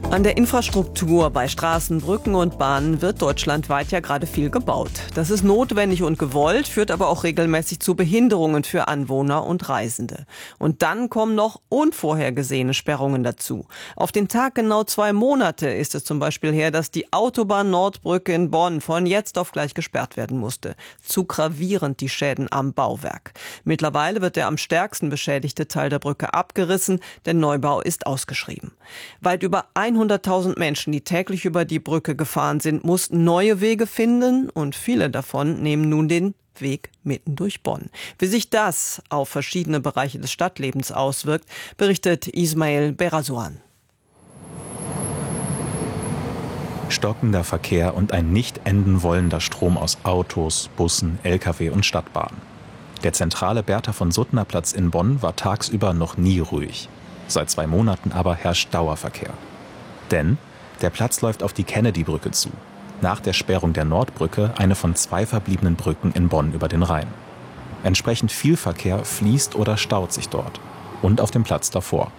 An der Infrastruktur bei Straßen, Brücken und Bahnen wird deutschlandweit ja gerade viel gebaut. Das ist notwendig und gewollt, führt aber auch regelmäßig zu Behinderungen für Anwohner und Reisende. Und dann kommen noch unvorhergesehene Sperrungen dazu. Auf den Tag genau 2 Monate ist es zum Beispiel her, dass die Autobahn-Nordbrücke in Bonn von jetzt auf gleich gesperrt werden musste. Zu gravierend die Schäden am Bauwerk. Mittlerweile wird der am stärksten beschädigte Teil der Brücke abgerissen, der Neubau ist ausgeschrieben. Weit über 100.000 Menschen, die täglich über die Brücke gefahren sind, mussten neue Wege finden und viele davon nehmen nun den Weg mitten durch Bonn. Wie sich das auf verschiedene Bereiche des Stadtlebens auswirkt, berichtet Ismail Berasuan. Stockender Verkehr und ein nicht enden wollender Strom aus Autos, Bussen, Lkw und Stadtbahnen. Der zentrale Bertha-von-Suttner-Platz in Bonn war tagsüber noch nie ruhig. Seit 2 Monaten aber herrscht Dauerverkehr. Denn der Platz läuft auf die Kennedy-Brücke zu. Nach der Sperrung der Nordbrücke eine von 2 verbliebenen Brücken in Bonn über den Rhein. Entsprechend viel Verkehr fließt oder staut sich dort. Und auf dem Platz davor.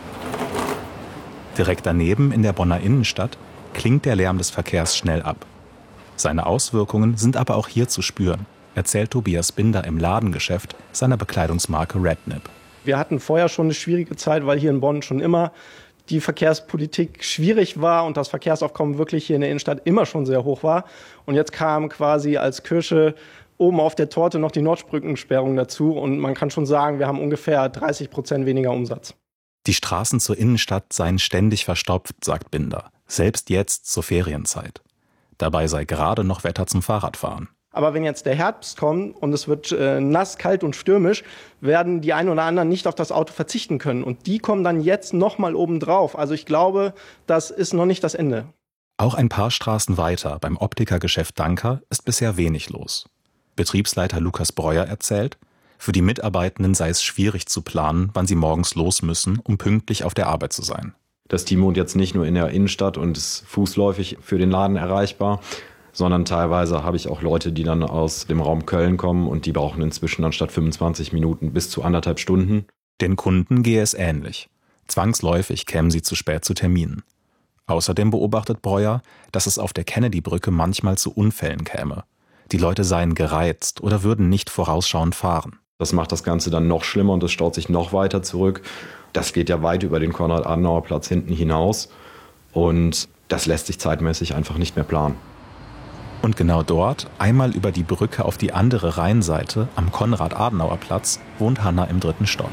Direkt daneben in der Bonner Innenstadt klingt der Lärm des Verkehrs schnell ab. Seine Auswirkungen sind aber auch hier zu spüren, erzählt Tobias Binder im Ladengeschäft seiner Bekleidungsmarke Redknapp. Wir hatten vorher schon eine schwierige Zeit, weil hier in Bonn schon immer die Verkehrspolitik schwierig war und das Verkehrsaufkommen wirklich hier in der Innenstadt immer schon sehr hoch war. Und jetzt kam quasi als Kirsche oben auf der Torte noch die Nordbrückensperrung dazu. Und man kann schon sagen, wir haben ungefähr 30% weniger Umsatz. Die Straßen zur Innenstadt seien ständig verstopft, sagt Binder. Selbst jetzt zur Ferienzeit. Dabei sei gerade noch Wetter zum Fahrradfahren. Aber wenn jetzt der Herbst kommt und es wird nass, kalt und stürmisch, werden die einen oder anderen nicht auf das Auto verzichten können. Und die kommen dann jetzt nochmal oben drauf. Also ich glaube, das ist noch nicht das Ende. Auch ein paar Straßen weiter, beim Optikergeschäft Danker, ist bisher wenig los. Betriebsleiter Lukas Breuer erzählt, für die Mitarbeitenden sei es schwierig zu planen, wann sie morgens los müssen, um pünktlich auf der Arbeit zu sein. Das Team wohnt jetzt nicht nur in der Innenstadt und ist fußläufig für den Laden erreichbar, sondern teilweise habe ich auch Leute, die dann aus dem Raum Köln kommen und die brauchen inzwischen anstatt 25 Minuten bis zu 1,5 Stunden. Den Kunden gehe es ähnlich. Zwangsläufig kämen sie zu spät zu Terminen. Außerdem beobachtet Breuer, dass es auf der Kennedy-Brücke manchmal zu Unfällen käme. Die Leute seien gereizt oder würden nicht vorausschauend fahren. Das macht das Ganze dann noch schlimmer und es staut sich noch weiter zurück. Das geht ja weit über den Konrad-Adenauer-Platz hinten hinaus und das lässt sich zeitmäßig einfach nicht mehr planen. Und genau dort, einmal über die Brücke auf die andere Rheinseite, am Konrad-Adenauer-Platz, wohnt Hanna im 3. Stock.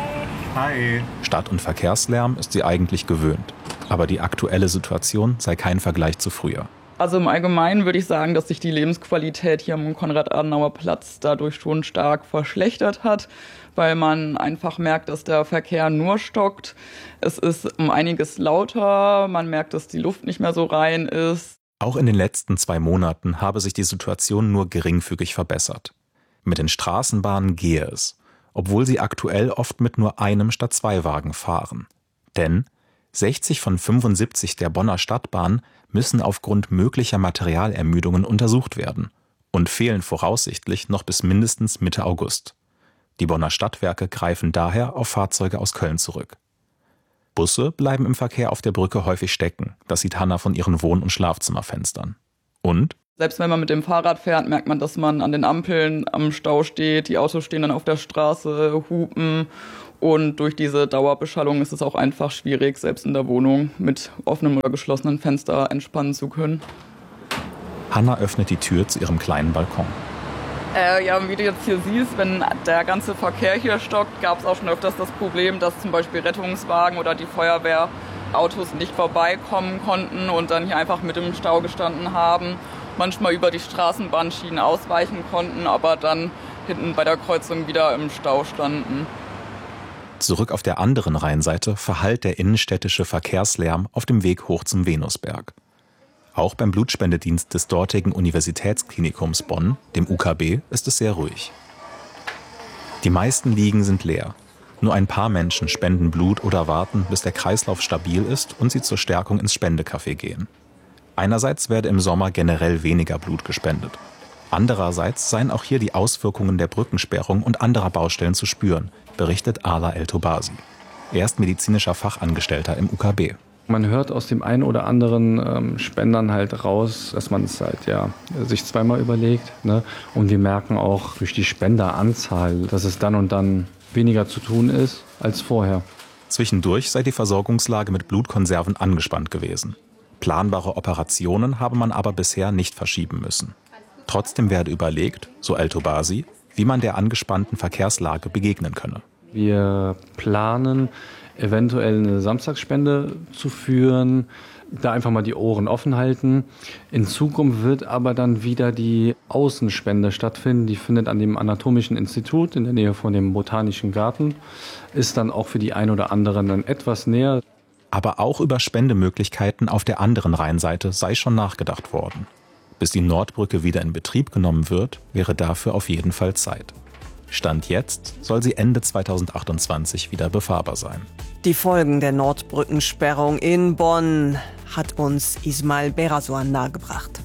Hi. Stadt- und Verkehrslärm ist sie eigentlich gewöhnt. Aber die aktuelle Situation sei kein Vergleich zu früher. Also im Allgemeinen würde ich sagen, dass sich die Lebensqualität hier am Konrad-Adenauer-Platz dadurch schon stark verschlechtert hat, weil man einfach merkt, dass der Verkehr nur stockt. Es ist um einiges lauter, man merkt, dass die Luft nicht mehr so rein ist. Auch in den letzten 2 Monaten habe sich die Situation nur geringfügig verbessert. Mit den Straßenbahnen gehe es, obwohl sie aktuell oft mit nur einem statt 2 Wagen fahren. Denn 60 von 75 der Bonner Stadtbahnen müssen aufgrund möglicher Materialermüdungen untersucht werden und fehlen voraussichtlich noch bis mindestens Mitte August. Die Bonner Stadtwerke greifen daher auf Fahrzeuge aus Köln zurück. Busse bleiben im Verkehr auf der Brücke häufig stecken. Das sieht Hanna von ihren Wohn- und Schlafzimmerfenstern. Und? Selbst wenn man mit dem Fahrrad fährt, merkt man, dass man an den Ampeln am Stau steht. Die Autos stehen dann auf der Straße, hupen. Und durch diese Dauerbeschallung ist es auch einfach schwierig, selbst in der Wohnung mit offenem oder geschlossenem Fenster entspannen zu können. Hanna öffnet die Tür zu ihrem kleinen Balkon. Ja, wie du jetzt hier siehst, wenn der ganze Verkehr hier stockt, gab es auch schon öfters das Problem, dass zum Beispiel Rettungswagen oder die Feuerwehrautos nicht vorbeikommen konnten und dann hier einfach mit im Stau gestanden haben. Manchmal über die Straßenbahnschienen ausweichen konnten, aber dann hinten bei der Kreuzung wieder im Stau standen. Zurück auf der anderen Rheinseite verhallt der innenstädtische Verkehrslärm auf dem Weg hoch zum Venusberg. Auch beim Blutspendedienst des dortigen Universitätsklinikums Bonn, dem UKB, ist es sehr ruhig. Die meisten Liegen sind leer. Nur ein paar Menschen spenden Blut oder warten, bis der Kreislauf stabil ist und sie zur Stärkung ins Spendecafé gehen. Einerseits werde im Sommer generell weniger Blut gespendet. Andererseits seien auch hier die Auswirkungen der Brückensperrung und anderer Baustellen zu spüren, berichtet Ala El-Tobasi. Er ist medizinischer Fachangestellter im UKB. Man hört aus dem einen oder anderen Spendern halt raus, dass man es halt sich zweimal überlegt. Ne? Und wir merken auch durch die Spenderanzahl, dass es dann und dann weniger zu tun ist als vorher. Zwischendurch sei die Versorgungslage mit Blutkonserven angespannt gewesen. Planbare Operationen habe man aber bisher nicht verschieben müssen. Trotzdem werde überlegt, so El-Tobasi, wie man der angespannten Verkehrslage begegnen könne. Wir planen, eventuell eine Samstagsspende zu führen, da einfach mal die Ohren offen halten. In Zukunft wird aber dann wieder die Außenspende stattfinden. Die findet an dem Anatomischen Institut in der Nähe von dem Botanischen Garten. Ist dann auch für die ein oder anderen dann etwas näher. Aber auch über Spendemöglichkeiten auf der anderen Rheinseite sei schon nachgedacht worden. Bis die Nordbrücke wieder in Betrieb genommen wird, wäre dafür auf jeden Fall Zeit. Stand jetzt soll sie Ende 2028 wieder befahrbar sein. Die Folgen der Nordbrückensperrung in Bonn hat uns Ismail Berasuan nahegebracht.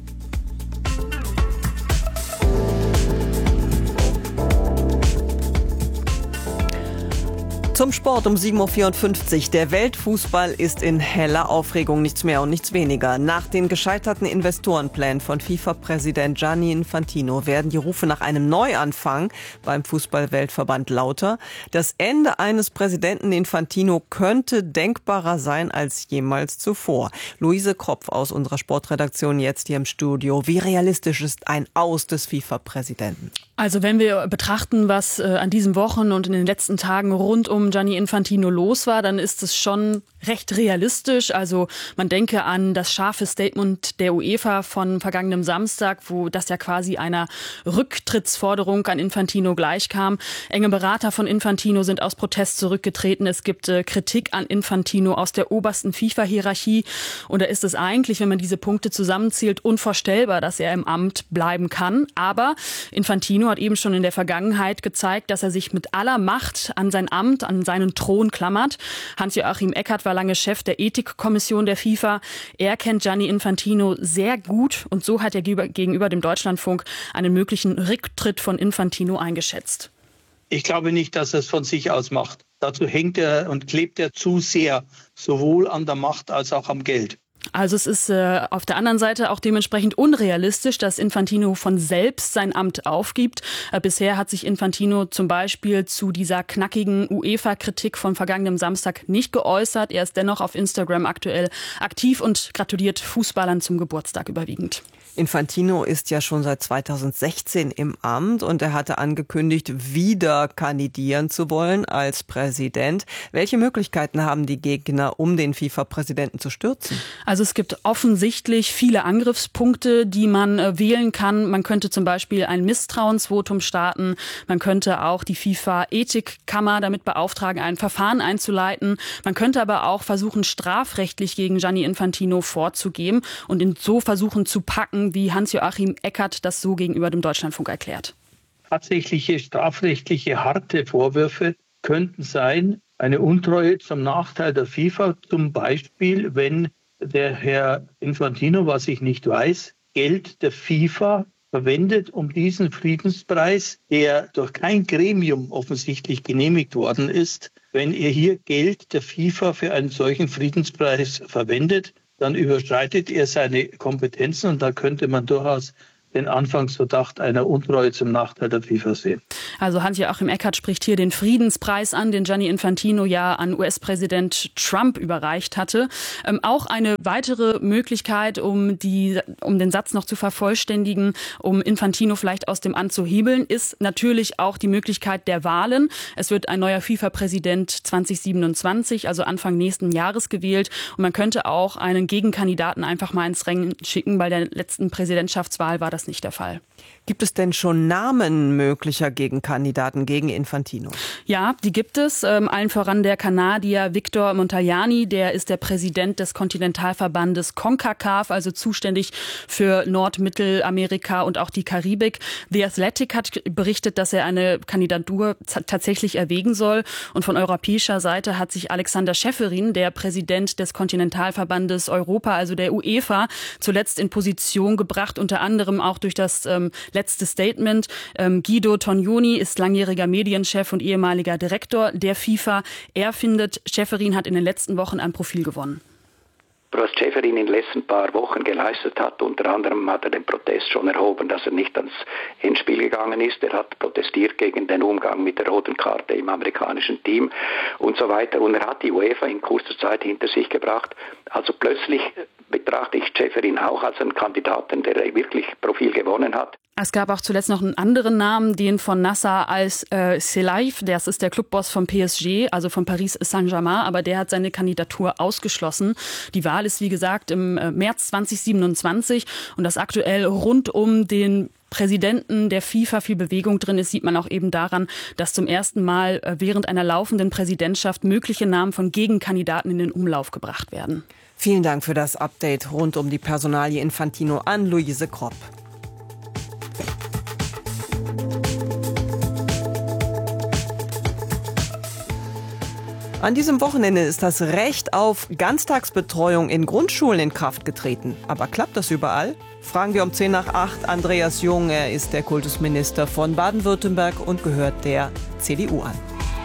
Zum Sport um 7.54 Uhr. Der Weltfußball ist in heller Aufregung, nichts mehr und nichts weniger. Nach den gescheiterten Investorenplänen von FIFA-Präsident Gianni Infantino werden die Rufe nach einem Neuanfang beim Fußball-Weltverband lauter. Das Ende eines Präsidenten Infantino könnte denkbarer sein als jemals zuvor. Luise Kropf aus unserer Sportredaktion jetzt hier im Studio. Wie realistisch ist ein Aus des FIFA-Präsidenten? Also wenn wir betrachten, was an diesen Wochen und in den letzten Tagen rund um Gianni Infantino los war, dann ist es schon recht realistisch. Also man denke an das scharfe Statement der UEFA von vergangenem Samstag, wo das ja quasi einer Rücktrittsforderung an Infantino gleichkam. Enge Berater von Infantino sind aus Protest zurückgetreten. Es gibt Kritik an Infantino aus der obersten FIFA-Hierarchie. Und da ist es eigentlich, wenn man diese Punkte zusammenzählt, unvorstellbar, dass er im Amt bleiben kann. Aber Infantino hat eben schon in der Vergangenheit gezeigt, dass er sich mit aller Macht an sein Amt, an seinen Thron klammert. Hans-Joachim Eckert war lange Chef der Ethikkommission der FIFA. Er kennt Gianni Infantino sehr gut und so hat er gegenüber dem Deutschlandfunk einen möglichen Rücktritt von Infantino eingeschätzt. Ich glaube nicht, dass er es von sich aus macht. Dazu hängt er und klebt er zu sehr, sowohl an der Macht als auch am Geld. Also es ist auf der anderen Seite auch dementsprechend unrealistisch, dass Infantino von selbst sein Amt aufgibt. Bisher hat sich Infantino zum Beispiel zu dieser knackigen UEFA-Kritik von vergangenem Samstag nicht geäußert. Er ist dennoch auf Instagram aktuell aktiv und gratuliert Fußballern zum Geburtstag überwiegend. Infantino ist ja schon seit 2016 im Amt und er hatte angekündigt, wieder kandidieren zu wollen als Präsident. Welche Möglichkeiten haben die Gegner, um den FIFA-Präsidenten zu stürzen? Also es gibt offensichtlich viele Angriffspunkte, die man wählen kann. Man könnte zum Beispiel ein Misstrauensvotum starten. Man könnte auch die FIFA-Ethikkammer damit beauftragen, ein Verfahren einzuleiten. Man könnte aber auch versuchen, strafrechtlich gegen Gianni Infantino vorzugehen und ihn so versuchen zu packen, wie Hans-Joachim Eckert das so gegenüber dem Deutschlandfunk erklärt. Tatsächliche strafrechtliche harte Vorwürfe könnten sein, eine Untreue zum Nachteil der FIFA, zum Beispiel, wenn der Herr Infantino, was ich nicht weiß, Geld der FIFA verwendet, um diesen Friedenspreis, der durch kein Gremium offensichtlich genehmigt worden ist, wenn er hier Geld der FIFA für einen solchen Friedenspreis verwendet, dann überschreitet er seine Kompetenzen und da könnte man durchaus den Anfangsverdacht einer Untreue zum Nachteil der FIFA sehen. Also Hans-Joachim Eckert spricht hier den Friedenspreis an, den Gianni Infantino ja an US-Präsident Trump überreicht hatte. Auch eine weitere Möglichkeit, um den Satz noch zu vervollständigen, um Infantino vielleicht aus dem Amt zu hebeln, ist natürlich auch die Möglichkeit der Wahlen. Es wird ein neuer FIFA-Präsident 2027, also Anfang nächsten Jahres gewählt. Und man könnte auch einen Gegenkandidaten einfach mal ins Rennen schicken. Bei der letzten Präsidentschaftswahl war das nicht der Fall. Gibt es denn schon Namen möglicher Gegenkandidaten gegen Infantino? Ja, die gibt es. Allen voran der Kanadier Victor Montagliani, der ist der Präsident des Kontinentalverbandes CONCACAF, also zuständig für Nord-Mittelamerika und auch die Karibik. The Athletic hat berichtet, dass er eine Kandidatur tatsächlich erwägen soll. Und von europäischer Seite hat sich Alexander Schäferin, der Präsident des Kontinentalverbandes Europa, also der UEFA, zuletzt in Position gebracht, unter anderem auch durch das letzte Statement. Guido Tognoni ist langjähriger Medienchef und ehemaliger Direktor der FIFA. Er findet, Ceferin hat in den letzten Wochen an Profil gewonnen. Was Ceferin in den letzten paar Wochen geleistet hat, unter anderem hat er den Protest schon erhoben, dass er nicht ans Endspiel gegangen ist. Er hat protestiert gegen den Umgang mit der roten Karte im amerikanischen Team und so weiter. Und er hat die UEFA in kurzer Zeit hinter sich gebracht. Also plötzlich betrachte ich Ceferin auch als einen Kandidaten, der wirklich Profil gewonnen hat. Es gab auch zuletzt noch einen anderen Namen, den von Nasser Al-Khelaifi. Das ist der Clubboss vom PSG, also von Paris Saint-Germain, aber der hat seine Kandidatur ausgeschlossen. Die Wahl ist, wie gesagt, im März 2027 und das aktuell rund um den Präsidenten der FIFA viel Bewegung drin ist, sieht man auch eben daran, dass zum ersten Mal während einer laufenden Präsidentschaft mögliche Namen von Gegenkandidaten in den Umlauf gebracht werden. Vielen Dank für das Update rund um die Personalie Infantino an Luise Kropp. An diesem Wochenende ist das Recht auf Ganztagsbetreuung in Grundschulen in Kraft getreten. Aber klappt das überall? Fragen wir um 7:10 Andreas Jung. Er ist der Kultusminister von Baden-Württemberg und gehört der CDU an.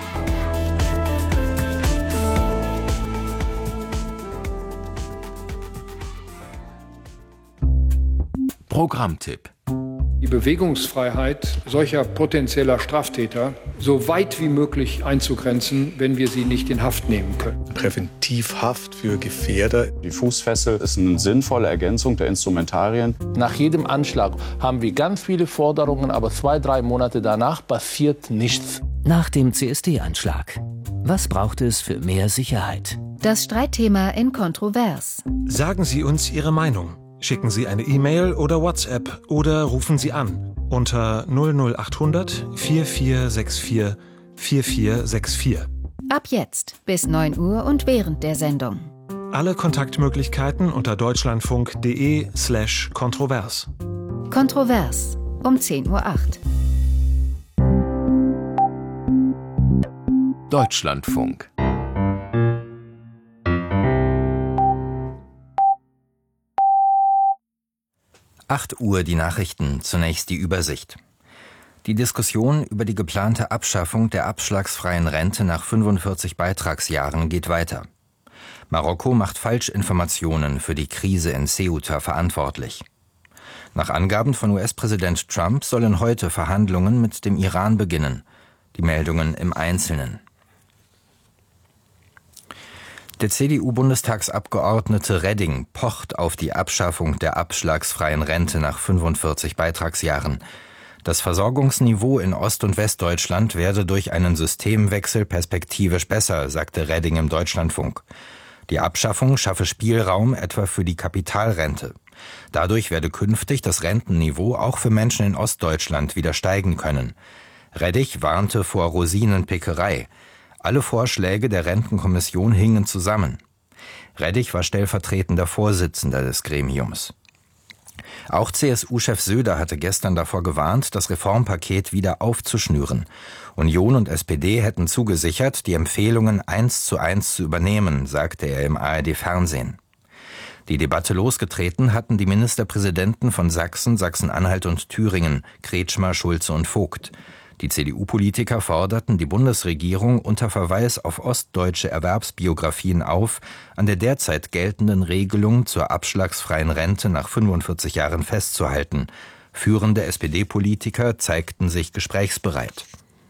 Programmtipp. Die Bewegungsfreiheit solcher potenzieller Straftäter so weit wie möglich einzugrenzen, wenn wir sie nicht in Haft nehmen können. Präventivhaft für Gefährder. Die Fußfessel ist eine sinnvolle Ergänzung der Instrumentarien. Nach jedem Anschlag haben wir ganz viele Forderungen, aber 2-3 Monate danach passiert nichts. Nach dem CSD-Anschlag. Was braucht es für mehr Sicherheit? Das Streitthema in Kontrovers. Sagen Sie uns Ihre Meinung. Schicken Sie eine E-Mail oder WhatsApp oder rufen Sie an unter 00800 4464 4464. Ab jetzt bis 9 Uhr und während der Sendung. Alle Kontaktmöglichkeiten unter deutschlandfunk.de/kontrovers. Kontrovers um 10:08 Uhr. Deutschlandfunk. Uhr die Nachrichten, zunächst die Übersicht. Die Diskussion über die geplante Abschaffung der abschlagsfreien Rente nach 45 Beitragsjahren geht weiter. Marokko macht Falschinformationen für die Krise in Ceuta verantwortlich. Nach Angaben von US-Präsident Trump sollen heute Verhandlungen mit dem Iran beginnen. Die Meldungen im Einzelnen. Der CDU-Bundestagsabgeordnete Redding pocht auf die Abschaffung der abschlagsfreien Rente nach 45 Beitragsjahren. Das Versorgungsniveau in Ost- und Westdeutschland werde durch einen Systemwechsel perspektivisch besser, sagte Redding im Deutschlandfunk. Die Abschaffung schaffe Spielraum etwa für die Kapitalrente. Dadurch werde künftig das Rentenniveau auch für Menschen in Ostdeutschland wieder steigen können. Redding warnte vor Rosinenpickerei. Alle Vorschläge der Rentenkommission hingen zusammen. Redding war stellvertretender Vorsitzender des Gremiums. Auch CSU-Chef Söder hatte gestern davor gewarnt, das Reformpaket wieder aufzuschnüren. Union und SPD hätten zugesichert, die Empfehlungen 1:1 zu übernehmen, sagte er im ARD-Fernsehen. Die Debatte losgetreten hatten die Ministerpräsidenten von Sachsen, Sachsen-Anhalt und Thüringen, Kretschmer, Schulze und Vogt. Die CDU-Politiker forderten die Bundesregierung unter Verweis auf ostdeutsche Erwerbsbiografien auf, an der derzeit geltenden Regelung zur abschlagsfreien Rente nach 45 Jahren festzuhalten. Führende SPD-Politiker zeigten sich gesprächsbereit.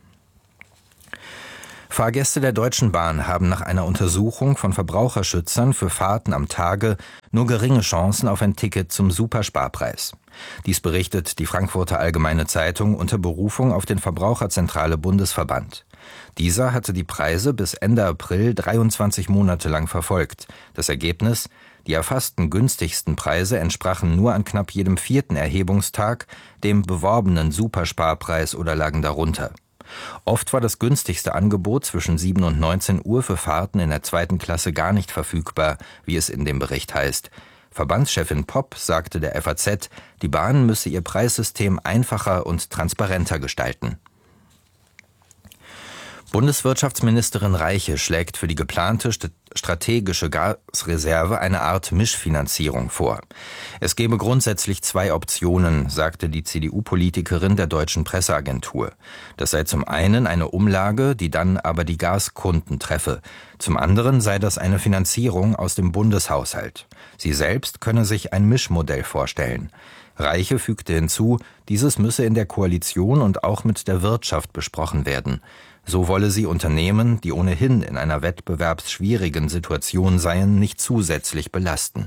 Fahrgäste der Deutschen Bahn haben nach einer Untersuchung von Verbraucherschützern für Fahrten am Tage nur geringe Chancen auf ein Ticket zum Supersparpreis. Dies berichtet die Frankfurter Allgemeine Zeitung unter Berufung auf den Verbraucherzentrale Bundesverband. Dieser hatte die Preise bis Ende April 23 Monate lang verfolgt. Das Ergebnis: Die erfassten günstigsten Preise entsprachen nur an knapp jedem 4. Erhebungstag dem beworbenen Supersparpreis oder lagen darunter. Oft war das günstigste Angebot zwischen 7 und 19 Uhr für Fahrten in der 2. Klasse gar nicht verfügbar, wie es in dem Bericht heißt. Verbandschefin Popp sagte der FAZ, die Bahn müsse ihr Preissystem einfacher und transparenter gestalten. Bundeswirtschaftsministerin Reiche schlägt für die geplante strategische Gasreserve eine Art Mischfinanzierung vor. Es gebe grundsätzlich 2 Optionen, sagte die CDU-Politikerin der Deutschen Presseagentur. Das sei zum einen eine Umlage, die dann aber die Gaskunden treffe. Zum anderen sei das eine Finanzierung aus dem Bundeshaushalt. Sie selbst könne sich ein Mischmodell vorstellen. Reiche fügte hinzu, dieses müsse in der Koalition und auch mit der Wirtschaft besprochen werden. So wolle sie Unternehmen, die ohnehin in einer wettbewerbsschwierigen Situation seien, nicht zusätzlich belasten.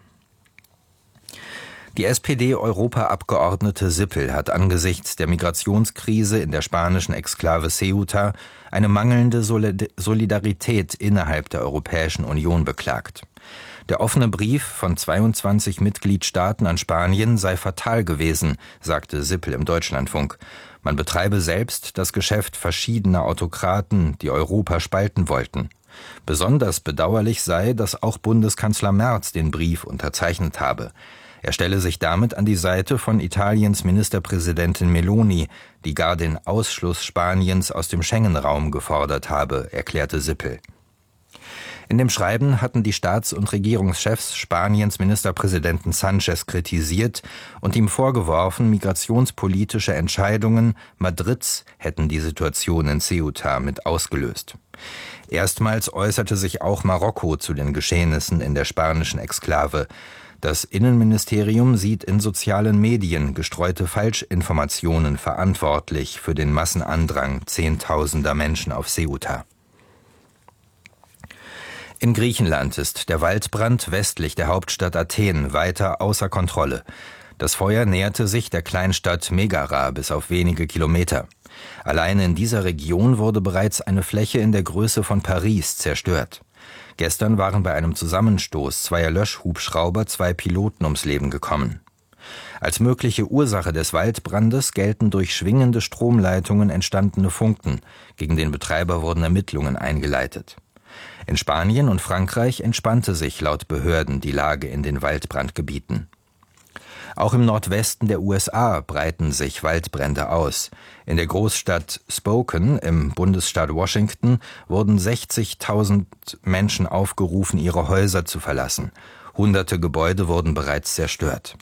Die SPD-Europaabgeordnete Sippel hat angesichts der Migrationskrise in der spanischen Exklave Ceuta eine mangelnde Solidarität innerhalb der Europäischen Union beklagt. Der offene Brief von 22 Mitgliedstaaten an Spanien sei fatal gewesen, sagte Sippel im Deutschlandfunk. Man betreibe selbst das Geschäft verschiedener Autokraten, die Europa spalten wollten. Besonders bedauerlich sei, dass auch Bundeskanzler Merz den Brief unterzeichnet habe. Er stelle sich damit an die Seite von Italiens Ministerpräsidentin Meloni, die gar den Ausschluss Spaniens aus dem Schengen-Raum gefordert habe, erklärte Sippel. In dem Schreiben hatten die Staats- und Regierungschefs Spaniens Ministerpräsidenten Sanchez kritisiert und ihm vorgeworfen, migrationspolitische Entscheidungen Madrids hätten die Situation in Ceuta mit ausgelöst. Erstmals äußerte sich auch Marokko zu den Geschehnissen in der spanischen Exklave. Das Innenministerium sieht in sozialen Medien gestreute Falschinformationen verantwortlich für den Massenandrang Zehntausender Menschen auf Ceuta. In Griechenland ist der Waldbrand westlich der Hauptstadt Athen weiter außer Kontrolle. Das Feuer näherte sich der Kleinstadt Megara bis auf wenige Kilometer. Alleine in dieser Region wurde bereits eine Fläche in der Größe von Paris zerstört. Gestern waren bei einem Zusammenstoß 2 Löschhubschrauber 2 Piloten ums Leben gekommen. Als mögliche Ursache des Waldbrandes gelten durch schwingende Stromleitungen entstandene Funken. Gegen den Betreiber wurden Ermittlungen eingeleitet. In Spanien und Frankreich entspannte sich laut Behörden die Lage in den Waldbrandgebieten. Auch im Nordwesten der USA breiten sich Waldbrände aus. In der Großstadt Spokane im Bundesstaat Washington wurden 60.000 Menschen aufgerufen, ihre Häuser zu verlassen. Hunderte Gebäude wurden bereits zerstört.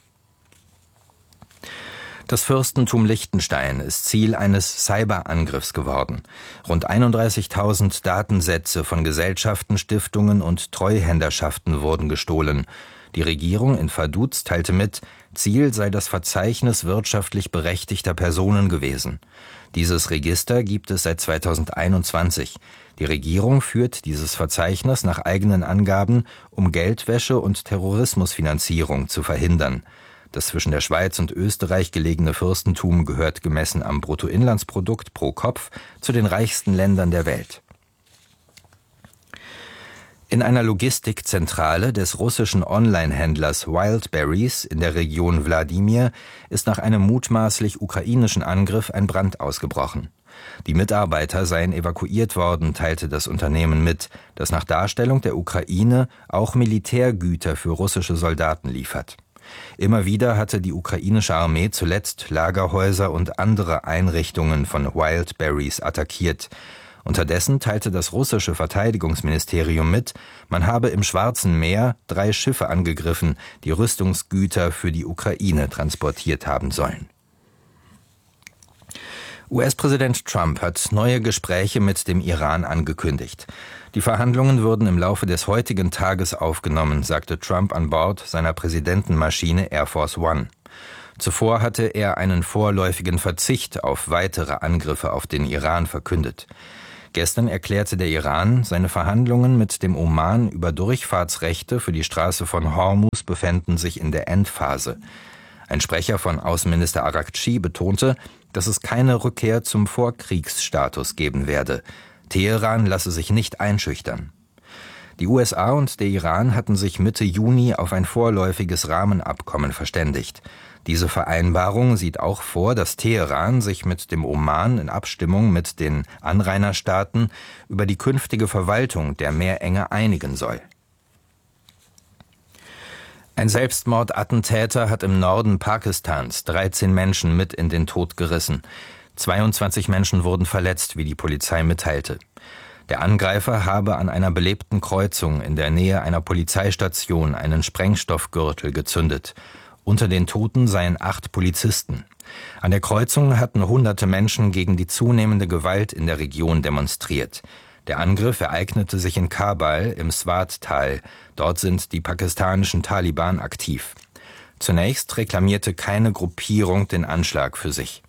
Das Fürstentum Liechtenstein ist Ziel eines Cyberangriffs geworden. Rund 31.000 Datensätze von Gesellschaften, Stiftungen und Treuhänderschaften wurden gestohlen. Die Regierung in Vaduz teilte mit, Ziel sei das Verzeichnis wirtschaftlich berechtigter Personen gewesen. Dieses Register gibt es seit 2021. Die Regierung führt dieses Verzeichnis nach eigenen Angaben, um Geldwäsche und Terrorismusfinanzierung zu verhindern. Das zwischen der Schweiz und Österreich gelegene Fürstentum gehört gemessen am Bruttoinlandsprodukt pro Kopf zu den reichsten Ländern der Welt. In einer Logistikzentrale des russischen Online-Händlers Wildberries in der Region Wladimir ist nach einem mutmaßlich ukrainischen Angriff ein Brand ausgebrochen. Die Mitarbeiter seien evakuiert worden, teilte das Unternehmen mit, das nach Darstellung der Ukraine auch Militärgüter für russische Soldaten liefert. Immer wieder hatte die ukrainische Armee zuletzt Lagerhäuser und andere Einrichtungen von Wildberries attackiert. Unterdessen teilte das russische Verteidigungsministerium mit, man habe im Schwarzen Meer 3 Schiffe angegriffen, die Rüstungsgüter für die Ukraine transportiert haben sollen. US-Präsident Trump hat neue Gespräche mit dem Iran angekündigt. Die Verhandlungen würden im Laufe des heutigen Tages aufgenommen, sagte Trump an Bord seiner Präsidentenmaschine Air Force One. Zuvor hatte er einen vorläufigen Verzicht auf weitere Angriffe auf den Iran verkündet. Gestern erklärte der Iran, seine Verhandlungen mit dem Oman über Durchfahrtsrechte für die Straße von Hormuz befänden sich in der Endphase. Ein Sprecher von Außenminister Araghchi betonte, dass es keine Rückkehr zum Vorkriegsstatus geben werde. Teheran lasse sich nicht einschüchtern. Die USA und der Iran hatten sich Mitte Juni auf ein vorläufiges Rahmenabkommen verständigt. Diese Vereinbarung sieht auch vor, dass Teheran sich mit dem Oman in Abstimmung mit den Anrainerstaaten über die künftige Verwaltung der Meerenge einigen soll. Ein Selbstmordattentäter hat im Norden Pakistans 13 Menschen mit in den Tod gerissen. 22 Menschen wurden verletzt, wie die Polizei mitteilte. Der Angreifer habe an einer belebten Kreuzung in der Nähe einer Polizeistation einen Sprengstoffgürtel gezündet. Unter den Toten seien 8 Polizisten. An der Kreuzung hatten hunderte Menschen gegen die zunehmende Gewalt in der Region demonstriert. Der Angriff ereignete sich in Kabul im Swat-Tal. Dort sind die pakistanischen Taliban aktiv. Zunächst reklamierte keine Gruppierung den Anschlag für sich.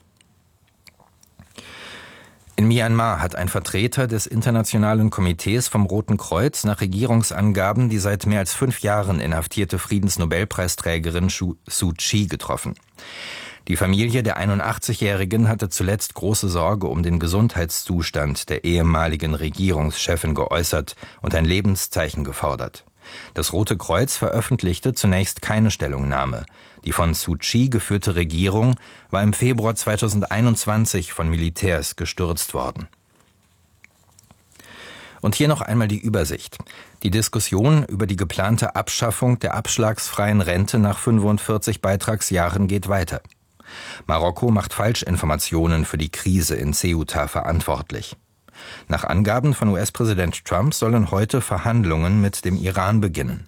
In Myanmar hat ein Vertreter des Internationalen Komitees vom Roten Kreuz nach Regierungsangaben die seit mehr als 5 Jahren inhaftierte Friedensnobelpreisträgerin Suu Kyi getroffen. Die Familie der 81-Jährigen hatte zuletzt große Sorge um den Gesundheitszustand der ehemaligen Regierungschefin geäußert und ein Lebenszeichen gefordert. Das Rote Kreuz veröffentlichte zunächst keine Stellungnahme. Die von Suu Kyi geführte Regierung war im Februar 2021 von Militärs gestürzt worden. Und hier noch einmal die Übersicht. Die Diskussion über die geplante Abschaffung der abschlagsfreien Rente nach 45 Beitragsjahren geht weiter. Marokko macht Falschinformationen für die Krise in Ceuta verantwortlich. Nach Angaben von US-Präsident Trump sollen heute Verhandlungen mit dem Iran beginnen.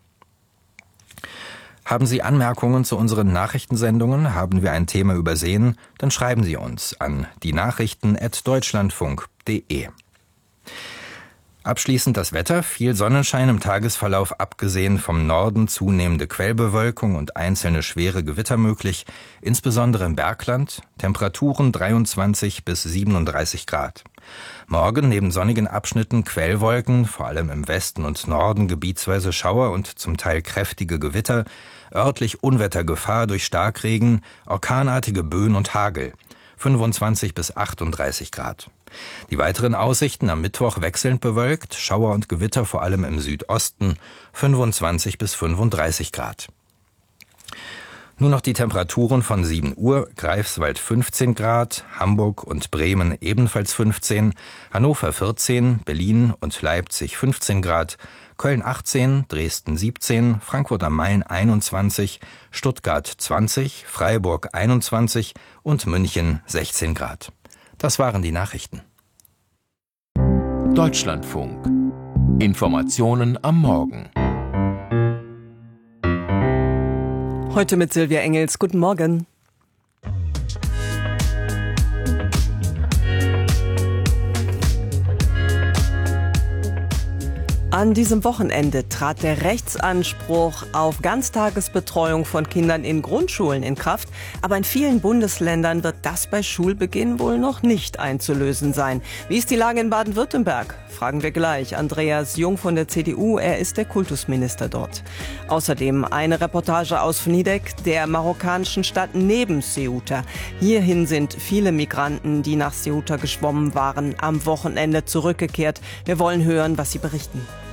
Haben Sie Anmerkungen zu unseren Nachrichtensendungen? Haben wir ein Thema übersehen? Dann schreiben Sie uns an dienachrichten@deutschlandfunk.de. Abschließend das Wetter. Viel Sonnenschein im Tagesverlauf, abgesehen vom Norden zunehmende Quellbewölkung und einzelne schwere Gewitter möglich, insbesondere im Bergland. Temperaturen 23 bis 37 Grad. Morgen neben sonnigen Abschnitten Quellwolken, vor allem im Westen und Norden gebietsweise Schauer und zum Teil kräftige Gewitter, örtlich Unwettergefahr durch Starkregen, orkanartige Böen und Hagel. 25 bis 38 Grad. Die weiteren Aussichten am Mittwoch wechselnd bewölkt, Schauer und Gewitter vor allem im Südosten, 25 bis 35 Grad. Nun noch die Temperaturen von 7 Uhr, Greifswald 15 Grad, Hamburg und Bremen ebenfalls 15, Hannover 14, Berlin und Leipzig 15 Grad, Köln 18, Dresden 17, Frankfurt am Main 21, Stuttgart 20, Freiburg 21 und München 16 Grad. Das waren die Nachrichten. Deutschlandfunk. Informationen am Morgen. Heute mit Silvia Engels. Guten Morgen. An diesem Wochenende trat der Rechtsanspruch auf Ganztagesbetreuung von Kindern in Grundschulen in Kraft. Aber in vielen Bundesländern wird das bei Schulbeginn wohl noch nicht einzulösen sein. Wie ist die Lage in Baden-Württemberg? Fragen wir gleich Andreas Jung von der CDU. Er ist der Kultusminister dort. Außerdem eine Reportage aus Vnideq, der marokkanischen Stadt neben Ceuta. Hierhin sind viele Migranten, die nach Ceuta geschwommen waren, am Wochenende zurückgekehrt. Wir wollen hören, was sie berichten.